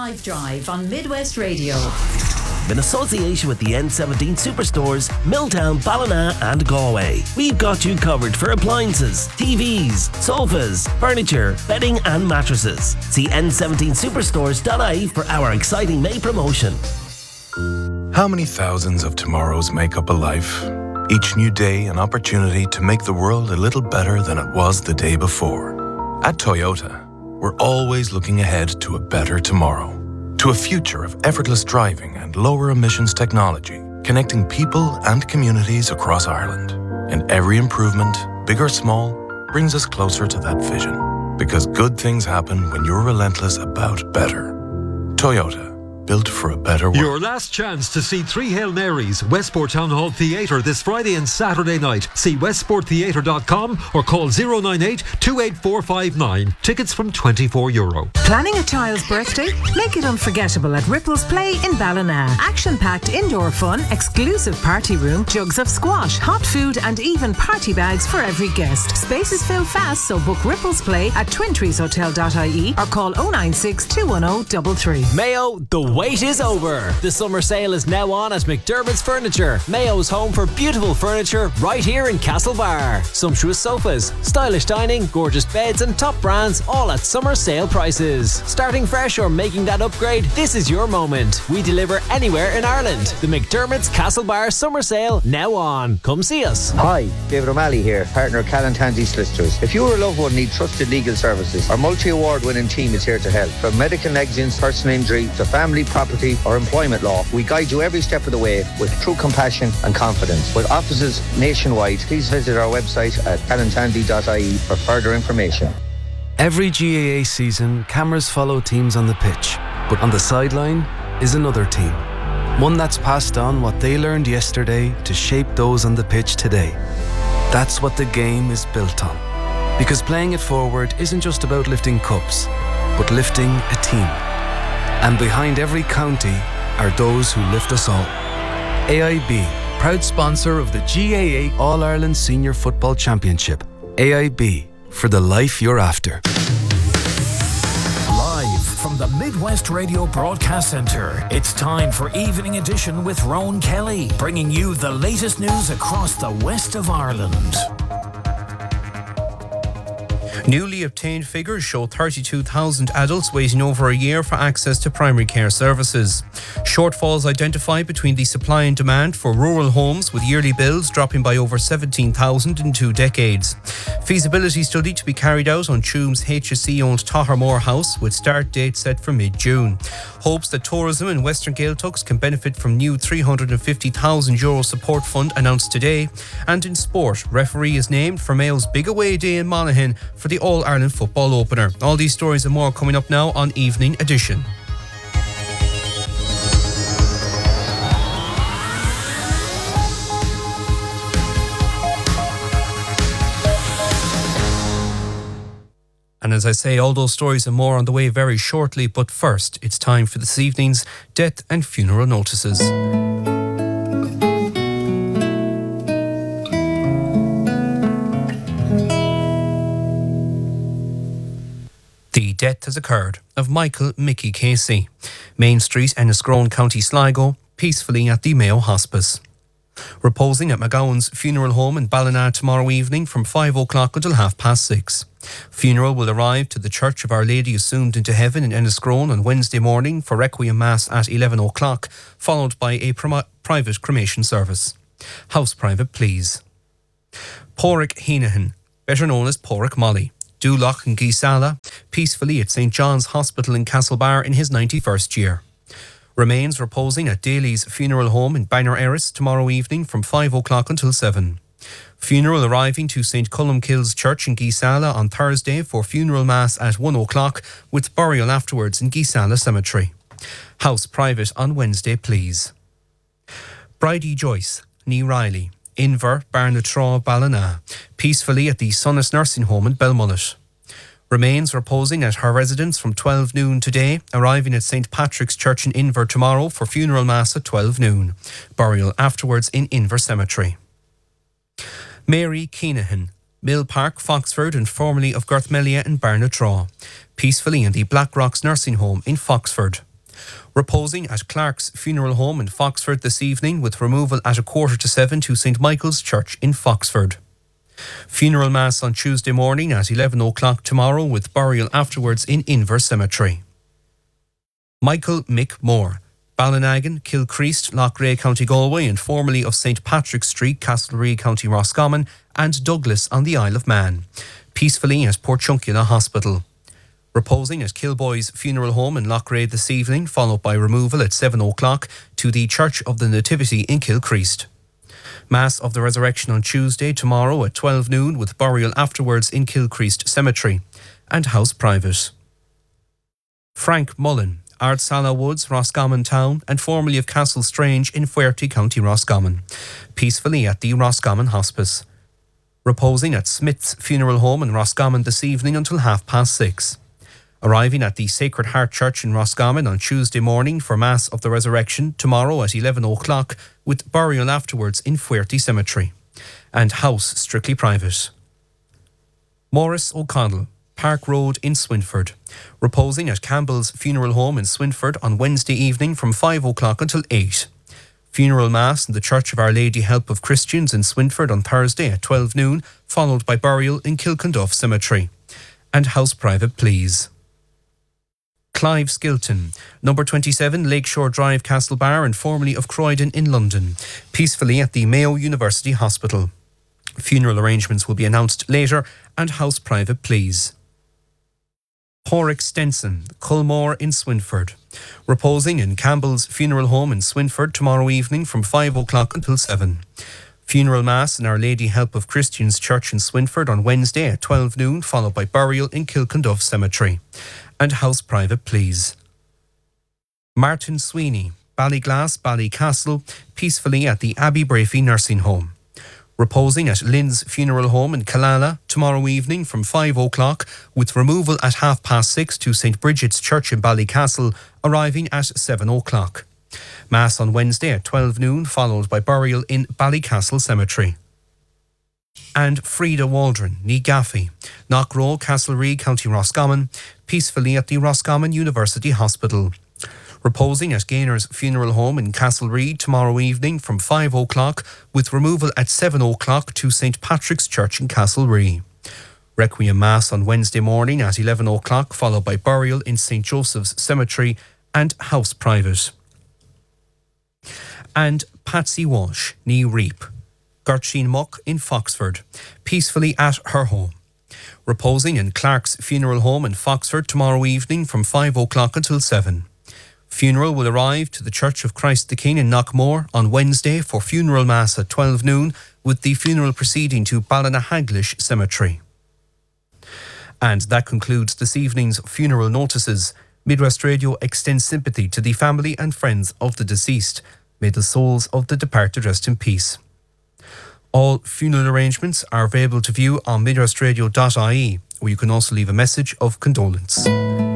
Live Drive on Midwest Radio. In association with the N17 Superstores, Milltown, Ballina and Galway. We've got you covered for appliances, TVs, sofas, furniture, bedding and mattresses. See n17superstores.ie for our exciting May promotion. How many thousands of tomorrows make up a life? Each new day an opportunity to make the world a little better than it was the day before. At Toyota, we're always looking ahead to a better tomorrow. To a future of effortless driving and lower emissions technology, connecting people and communities across Ireland. And every improvement, big or small, brings us closer to that vision. Because good things happen when you're relentless about better. Toyota. Built for a better world. Your last chance to see 3 Hail Marys, Westport Town Hall Theatre this Friday and Saturday night. See westporttheatre.com or call 098 284559. Tickets from €24. Planning a child's birthday? Make it unforgettable at Ripples Play in Ballina. Action-packed indoor fun, exclusive party room, jugs of squash, hot food and even party bags for every guest. Spaces fill fast, so book Ripples Play at twintreeshotel.ie or call 096 210 33. Mayo, the wait is over. The summer sale is now on at McDermott's Furniture. Mayo's home for beautiful furniture right here in Castlebar. Sumptuous sofas, stylish dining, gorgeous beds and top brands all at summer sale prices. Starting fresh or making that upgrade, this is your moment. We deliver anywhere in Ireland. The McDermott's Castlebar summer sale now on. Come see us. Hi, David O'Malley here, partner of Callan Tansey Solicitors. If you or a loved one need trusted legal services, our multi-award winning team is here to help. From medical negligence, personal injury to family, property or employment law, we guide you every step of the way with true compassion and confidence. With offices nationwide, please visit our website at callantandy.ie for further information. Every GAA season, cameras follow teams on the pitch, but on the sideline is another team. One that's passed on what they learned yesterday to shape those on the pitch today. That's what the game is built on. Because playing it forward isn't just about lifting cups, but lifting a team. And behind every county are those who lift us all. AIB, proud sponsor of the GAA All-Ireland Senior Football Championship. AIB, for the life you're after. Live from the Midwest Radio Broadcast Centre, it's time for Evening Edition with Rowan Kelly, bringing you the latest news across the west of Ireland. Newly obtained figures show 32,000 adults waiting over a year for access to primary care services. Shortfalls identified between the supply and demand for rural homes, with yearly bills dropping by over 17,000 in 2 decades. Feasibility study to be carried out on Tuam's HSE-owned Toghermore House, with start date set for mid-June. Hopes that tourism in Western Gaeltachts can benefit from new €350,000 support fund announced today. And in sport, referee is named for Mayo's big away day in Monaghan for the All-Ireland football opener. All these stories and more coming up now on Evening Edition. And as I say, all those stories and more on the way very shortly. But first, it's time for this evening's death and funeral notices. The death has occurred of Michael Mickey Casey, Main Street, Enniscrone, County Sligo, peacefully at the Mayo Hospice. Reposing at McGowan's funeral home in Ballina tomorrow evening from 5 o'clock until 6:30. Funeral will arrive to the Church of Our Lady Assumed into Heaven in Enniscrone on Wednesday morning for Requiem Mass at 11 o'clock, followed by a private cremation service. House private, please. Pádraig Heenahan, better known as Pádraig Molly, Dúlach and Gisala, peacefully at St. John's Hospital in Castlebar in his 91st year. Remains reposing at Daly's funeral home in Bangor Erris tomorrow evening from 5 o'clock until 7. Funeral arriving to St. Columkille's Church in Gisala on Thursday for funeral mass at 1 o'clock, with burial afterwards in Gisala Cemetery. House private on Wednesday, please. Bridie Joyce, Nee Riley, Inver, Barnatraw, Ballina, peacefully at the Sonnes Nursing Home in Belmullet. Remains reposing at her residence from 12 noon today, arriving at St. Patrick's Church in Inver tomorrow for funeral mass at 12 noon. Burial afterwards in Inver Cemetery. Mary Keenahan, Mill Park, Foxford, and formerly of Garthmelia in Barnatraw, peacefully in the Black Rocks Nursing Home in Foxford. Reposing at Clark's Funeral Home in Foxford this evening, with removal at 6:45 to St Michael's Church in Foxford. Funeral Mass on Tuesday morning at 11 o'clock tomorrow, with burial afterwards in Inver Cemetery. Michael Mick Moore, Ballinagan, Kilcreast, Loughrea, County Galway, and formerly of St Patrick's Street, Castlereagh, County Roscommon, and Douglas on the Isle of Man, peacefully at Porchunkula Hospital. Reposing at Kilboy's Funeral Home in Loughrea this evening, followed by removal at 7 o'clock to the Church of the Nativity in Kilcreast. Mass of the Resurrection on Tuesday tomorrow at 12 noon, with burial afterwards in Kilcreast Cemetery, and house private. Frank Mullen, Ardsala Woods, Roscommon Town, and formerly of Castle Strange in Fuerty, County Roscommon, peacefully at the Roscommon Hospice. Reposing at Smith's Funeral Home in Roscommon this evening until 6:30. Arriving at the Sacred Heart Church in Roscommon on Tuesday morning for Mass of the Resurrection tomorrow at 11 o'clock, with burial afterwards in Fuerty Cemetery, and house strictly private. Maurice O'Connell, Park Road in Swinford, reposing at Campbell's Funeral Home in Swinford on Wednesday evening from 5 o'clock until 8. Funeral Mass in the Church of Our Lady Help of Christians in Swinford on Thursday at 12 noon, followed by burial in Kilconduff Cemetery, and house private please. Clive Skilton, number 27 Lakeshore Drive, Castlebar, and formerly of Croydon in London, peacefully at the Mayo University Hospital. Funeral arrangements will be announced later, and house private please. Porrick Stenson, Culmore in Swinford, reposing in Campbell's Funeral Home in Swinford tomorrow evening from 5 o'clock until 7. Funeral Mass in Our Lady Help of Christians Church in Swinford on Wednesday at 12 noon, followed by burial in Kilconduff Cemetery, and house private please. Martin Sweeney, Ballyglass, Ballycastle, peacefully at the Abbey Brafey Nursing Home. Reposing at Lynn's Funeral Home in Killala tomorrow evening from 5 o'clock, with removal at 6:30 to St Bridget's Church in Ballycastle, arriving at 7 o'clock. Mass on Wednesday at 12 noon, followed by burial in Ballycastle Cemetery. And Frida Waldron, ní Gaffey, Knockrow, Castlereagh, County Roscommon, peacefully at the Roscommon University Hospital. Reposing at Gaynor's Funeral Home in Castlereagh tomorrow evening from 5 o'clock, with removal at 7 o'clock to St Patrick's Church in Castlereagh. Requiem Mass on Wednesday morning at 11 o'clock, followed by burial in St Joseph's Cemetery, and house private. And Patsy Walsh, ní Reap, Gertrude Muck in Foxford, peacefully at her home. Reposing in Clark's Funeral Home in Foxford tomorrow evening from 5 o'clock until 7. Funeral will arrive to the Church of Christ the King in Knockmore on Wednesday for funeral mass at 12 noon, with the funeral proceeding to Ballinahaglish Cemetery. And that concludes this evening's funeral notices. Midwest Radio extends sympathy to the family and friends of the deceased. May the souls of the departed rest in peace. All funeral arrangements are available to view on midwestradio.ie, where you can also leave a message of condolence.